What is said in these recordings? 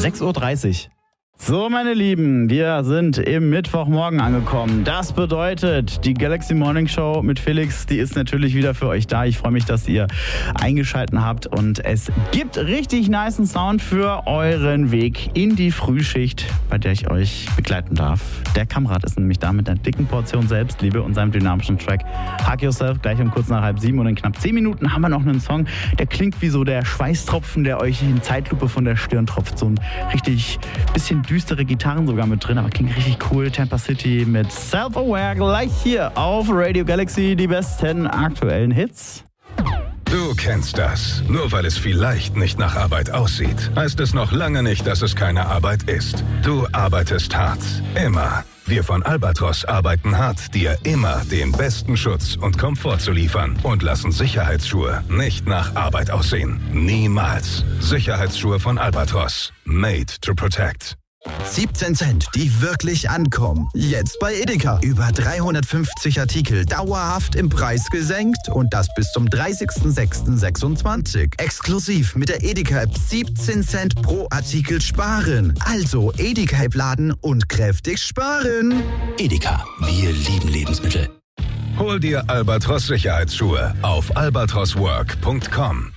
6:30 Uhr. So, meine Lieben, wir sind im Mittwochmorgen angekommen. Das bedeutet, die Galaxy Morning Show mit Felix, die ist natürlich wieder für euch da. Ich freue mich, dass ihr eingeschaltet habt und es gibt richtig nicen Sound für euren Weg in die Frühschicht, bei der ich euch begleiten darf. Der Kamerad ist nämlich da mit einer dicken Portion Selbstliebe und seinem dynamischen Track Hug Yourself, gleich um kurz nach 6:30 und in knapp 10 Minuten haben wir noch einen Song, der klingt wie so der Schweißtropfen, der euch in Zeitlupe von der Stirn tropft. So ein richtig bisschen düstere Gitarren sogar mit drin, aber klingt richtig cool. Tampa City mit Self-Aware gleich hier auf Radio Galaxy, die besten aktuellen Hits. Du kennst das. Nur weil es vielleicht nicht nach Arbeit aussieht, heißt es noch lange nicht, dass es keine Arbeit ist. Du arbeitest hart. Immer. Wir von Albatros arbeiten hart, dir immer den besten Schutz und Komfort zu liefern und lassen Sicherheitsschuhe nicht nach Arbeit aussehen. Niemals. Sicherheitsschuhe von Albatros. Made to protect. 17 Cent, die wirklich ankommen. Jetzt bei Edeka. Über 350 Artikel dauerhaft im Preis gesenkt und das bis zum 30.06.26. Exklusiv mit der Edeka-App 17 Cent pro Artikel sparen. Also Edeka-App laden und kräftig sparen. Edeka, wir lieben Lebensmittel. Hol dir Albatros Sicherheitsschuhe auf albatroswork.com.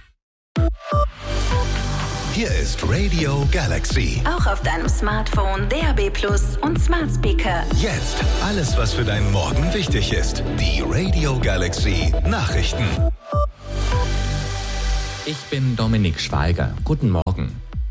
Hier ist Radio Galaxy. Auch auf deinem Smartphone, DAB+ und Smart Speaker. Jetzt alles, was für deinen Morgen wichtig ist. Die Radio Galaxy Nachrichten. Ich bin Dominik Schweiger. Guten Morgen.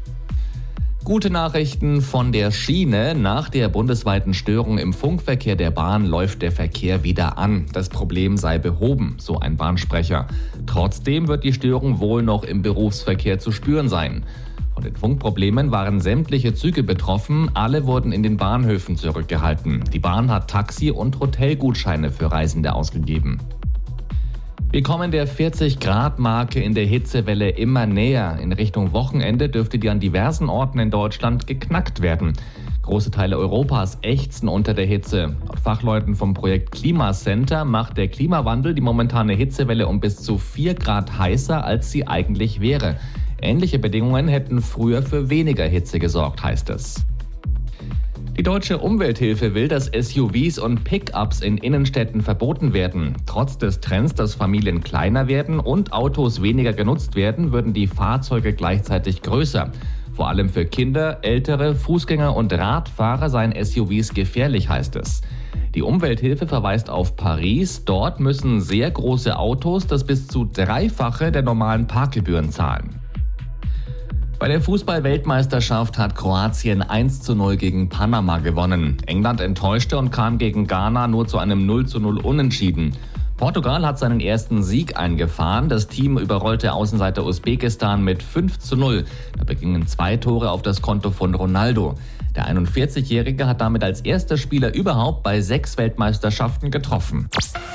Gute Nachrichten von der Schiene. Nach der bundesweiten Störung im Funkverkehr der Bahn läuft der Verkehr wieder an. Das Problem sei behoben, so ein Bahnsprecher. Trotzdem wird die Störung wohl noch im Berufsverkehr zu spüren sein. Von den Funkproblemen waren sämtliche Züge betroffen. Alle wurden in den Bahnhöfen zurückgehalten. Die Bahn hat Taxi- und Hotelgutscheine für Reisende ausgegeben. Wir kommen der 40-Grad-Marke in der Hitzewelle immer näher. In Richtung Wochenende dürfte die an diversen Orten in Deutschland geknackt werden. Große Teile Europas ächzen unter der Hitze. Laut Fachleuten vom Projekt Klimacenter macht der Klimawandel die momentane Hitzewelle um bis zu 4 Grad heißer, als sie eigentlich wäre. Ähnliche Bedingungen hätten früher für weniger Hitze gesorgt, heißt es. Die Deutsche Umwelthilfe will, dass SUVs und Pickups in Innenstädten verboten werden. Trotz des Trends, dass Familien kleiner werden und Autos weniger genutzt werden, würden die Fahrzeuge gleichzeitig größer. Vor allem für Kinder, Ältere, Fußgänger und Radfahrer seien SUVs gefährlich, heißt es. Die Umwelthilfe verweist auf Paris. Dort müssen sehr große Autos das bis zu 3-fache der normalen Parkgebühren zahlen. Bei der Fußball-Weltmeisterschaft hat Kroatien 1:0 gegen Panama gewonnen. England enttäuschte und kam gegen Ghana nur zu einem 0:0 Unentschieden. Portugal hat seinen ersten Sieg eingefahren. Das Team überrollte Außenseiter Usbekistan mit 5:0. Dabei gingen 2 Tore auf das Konto von Ronaldo. Der 41-Jährige hat damit als erster Spieler überhaupt bei 6 Weltmeisterschaften getroffen.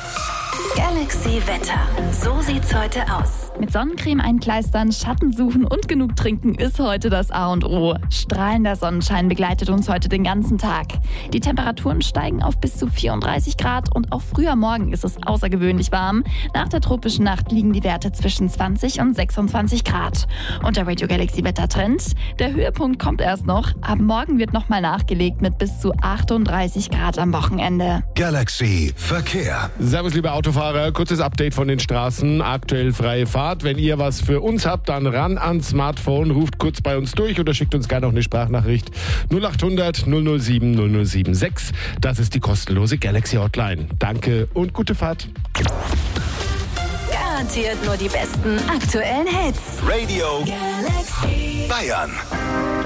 Galaxy Wetter. So sieht's heute aus. Mit Sonnencreme einkleistern, Schatten suchen und genug trinken ist heute das A und O. Strahlender Sonnenschein begleitet uns heute den ganzen Tag. Die Temperaturen steigen auf bis zu 34 Grad und auch früh am Morgen ist es außergewöhnlich warm. Nach der tropischen Nacht liegen die Werte zwischen 20 und 26 Grad. Und der Radio Galaxy Wettertrend? Der Höhepunkt kommt erst noch. Ab morgen wird nochmal nachgelegt mit bis zu 38 Grad am Wochenende. Galaxy Verkehr. Servus, liebe Autofahrer. Kurzes Update von den Straßen. Aktuell freie Fahrt. Wenn ihr was für uns habt, dann ran ans Smartphone, ruft kurz bei uns durch oder schickt uns gerne noch eine Sprachnachricht. 0800 007 0076. Das ist die kostenlose Galaxy Hotline. Danke und gute Fahrt. Garantiert nur die besten aktuellen Hits. Radio Galaxy Bayern.